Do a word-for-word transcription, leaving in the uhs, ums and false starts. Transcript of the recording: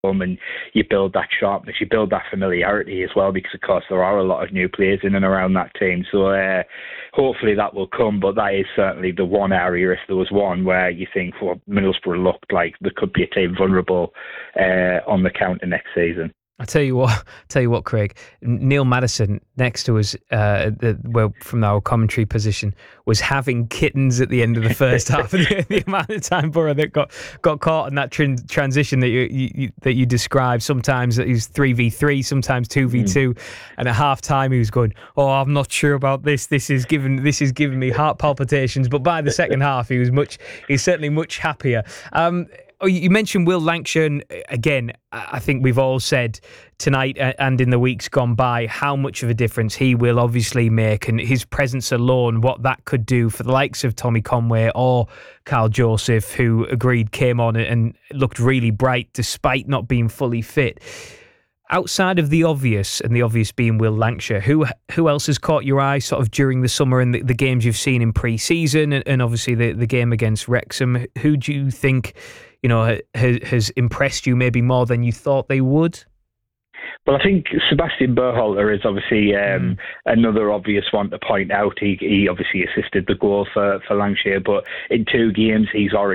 and you build that sharpness, you build that familiarity as well, because of course there are a lot of new players in and around that team. So uh, hopefully that will come, but that is certainly the one area, if there was one, where you think, well, Middlesbrough looked like there could be a team vulnerable uh, on the counter next season. I tell you what, tell you what, Craig. Neil Maddison next to us, uh, the, well, from our commentary position, was having kittens at the end of the first half. the, the amount of time Borough that got got caught in that tr- transition that you, you that you described. Sometimes it was three v three, sometimes two v two, mm. and at half time he was going, "Oh, I'm not sure about this. This is giving this is giving me heart palpitations." But by the second half, he was much. He's certainly much happier. Um, Oh, you mentioned Will Lancashire, and again, I think we've all said tonight and in the weeks gone by how much of a difference he will obviously make, and his presence alone, what that could do for the likes of Tommy Conway or Carl Joseph, who agreed came on and looked really bright despite not being fully fit. Outside of the obvious, and the obvious being Will Lancashire, who who else has caught your eye sort of during the summer and the, the games you've seen in pre-season, and, and obviously the, the game against Wrexham? Who do you think, you know, has, has impressed you maybe more than you thought they would? Well, I think Sebastian Berhalter is obviously um, mm. another obvious one to point out. He, he obviously assisted the goal for, for Lancashire, but in two games he's already